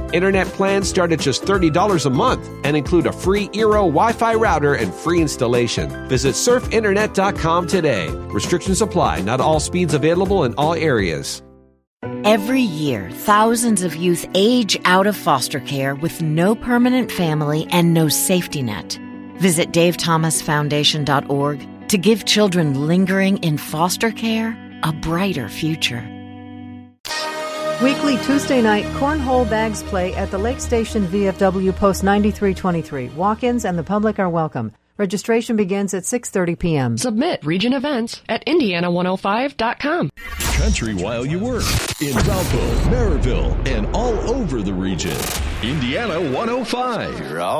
Internet plans start at just $30 a month and include a free Eero Wi-Fi router and free installation. Visit surfinternet.com today. Restrictions apply. Not all speeds available in all areas. Every year, thousands of youth age out of foster care with no permanent family and no safety net. Visit DaveThomasFoundation.org to give children lingering in foster care a brighter future. Weekly Tuesday night cornhole bags play at the Lake Station VFW Post 9323. Walk-ins and the public are welcome. Registration begins at 6:30 p.m. Submit region events at Indiana105.com. Country while you work in Valpo, Maryville, and all over the region. Indiana 105.